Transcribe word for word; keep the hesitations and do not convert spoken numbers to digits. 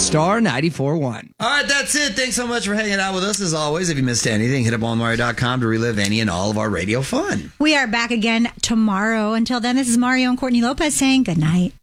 Star ninety-four point one. All right, that's it. Thanks so much for hanging out with us. As always, if you missed anything, hit up on Mario dot com to relive any and all of our radio fun. We are back again tomorrow. Until then, this is Mario and Courtney Lopez saying good night.